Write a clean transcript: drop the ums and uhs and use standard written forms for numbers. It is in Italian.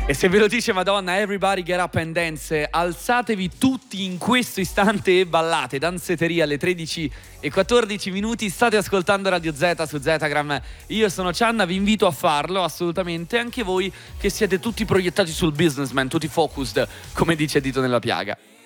E se ve lo dice Madonna, everybody get up and dance, alzatevi tutti in questo istante e ballate, danzeteria alle 13:14. State ascoltando Radio Z su Zetagram. Io sono Cianna, vi invito a farlo assolutamente, anche voi che siete tutti proiettati sul businessman, tutti focused, come dice Dito nella piaga.